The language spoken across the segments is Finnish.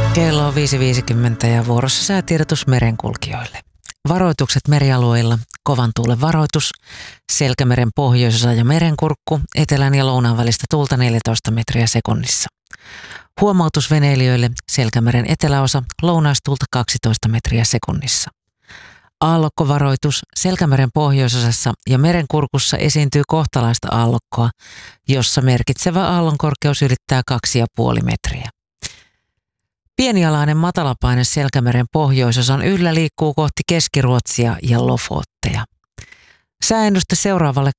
Kello on 5.50 ja vuorossa säätiedotus merenkulkijoille. Varoitukset merialueilla, kovan tuulen varoitus, Selkämeren pohjoisosa ja merenkurkku, etelän ja lounaan välistä tuulta 14 metriä sekunnissa. Huomautus veneilijöille, Selkämeren eteläosa, lounaistuulta 12 metriä sekunnissa. Aallokkovaroitus, Selkämeren pohjoisosassa ja merenkurkussa esiintyy kohtalaista aallokkoa, jossa merkitsevä aallonkorkeus ylittää 2,5 metriä. Pienialainen matalapaine Selkämeren pohjoisosan yllä liikkuu kohti Keski-Ruotsia ja Lofotteja. Sääennuste seuraavalle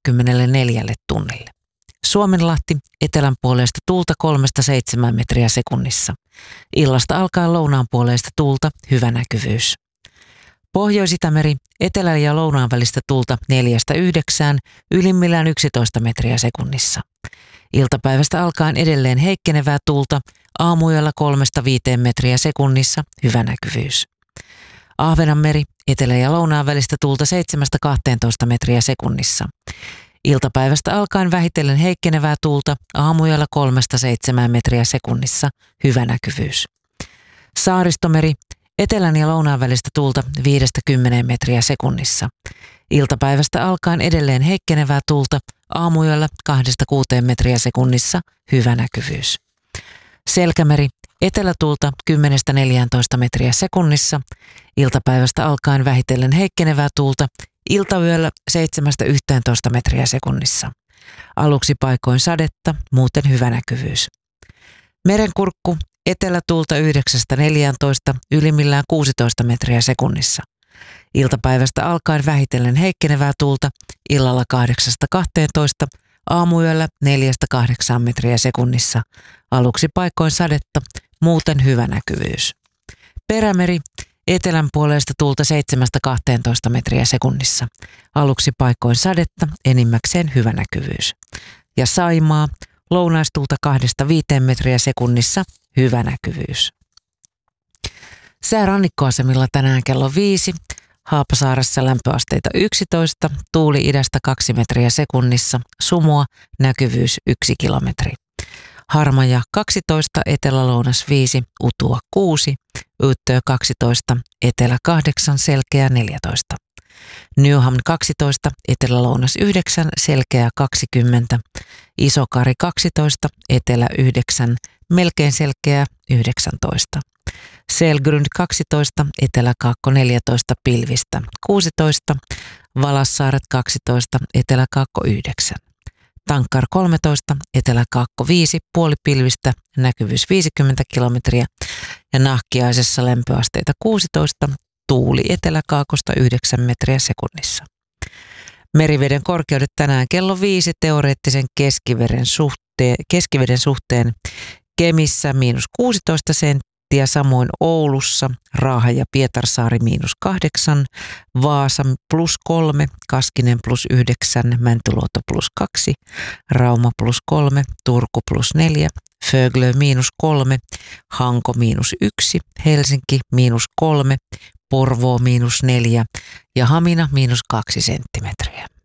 24 tunnille. Suomenlahti, etelän puoleista tuulta 3-7 metriä sekunnissa. Illasta alkaen lounaan puoleista tuulta, hyvä näkyvyys. Pohjois-Itämeri, etelän ja lounaan välistä tuulta 4-9, ylimmillään 11 metriä sekunnissa. Iltapäivästä alkaen edelleen heikkenevää tuulta, aamuyöllä 3-5 metriä sekunnissa, hyvä näkyvyys. Ahvenanmeri, etelä- ja lounaan välistä tuulta 7-12 metriä sekunnissa. Iltapäivästä alkaen vähitellen heikkenevää tuulta, aamuyöllä 3-7 metriä sekunnissa, hyvä näkyvyys. Saaristomeri, etelän ja lounaan välistä tuulta 5-10 metriä sekunnissa. Iltapäivästä alkaen edelleen heikkenevää tuulta, aamuyöllä 2-6 metriä sekunnissa, hyvä näkyvyys. Selkämeri, etelätuulta 10-14 metriä sekunnissa, iltapäivästä alkaen vähitellen heikkenevää tuulta, iltayöllä 7-11 metriä sekunnissa. Aluksi paikoin sadetta, muuten hyvä näkyvyys. Merenkurkku, etelätuulta 9-14, ylimmillään 16 metriä sekunnissa. Iltapäivästä alkaen vähitellen heikkenevää tuulta, illalla 8-12, aamuyöllä 4-8 metriä sekunnissa. Aluksi paikoin sadetta, muuten hyvä näkyvyys. Perämeri, etelän puolesta tuulta 7-12 metriä sekunnissa. Aluksi paikoin sadetta, enimmäkseen hyvä näkyvyys. Ja Saimaa, lounaistuulta 2-5 metriä sekunnissa, hyvä näkyvyys. Sää rannikkoasemilla tänään kello 5. Haapasaaressa lämpöasteita 11, tuuli idästä 2 metriä sekunnissa, sumua, näkyvyys 1 kilometri. Harmaja 12, etelä-lounas 5, utua 6, Uuttöö 12, etelä 8, selkeä 14. Newham 12, etelä-lounas 9, selkeä 20, Isokari 12, etelä 9, melkein selkeä 19. Selgrund 12, Etelä-Kaakko 14, pilvistä 16, Valassaaret 12, Etelä-Kaakko 9. Tankkar 13, Etelä-Kaakko 5, puolipilvistä, näkyvyys 50 kilometriä ja Nahkiaisessa lämpöasteita 16, tuuli Etelä-Kaakosta 9 metriä sekunnissa. Meriveden korkeudet tänään kello 5 teoreettisen keskiveden suhteen Kemissä -16 senttiä, samoin Oulussa, Raaha ja Pietarsaari -8, Vaasa +3, Kaskinen +9, Mäntyluoto +2, Rauma +3, Turku +4, Föglö -3, Hanko -1, Helsinki -3, Porvoo -4 ja Hamina -2 senttimetriä.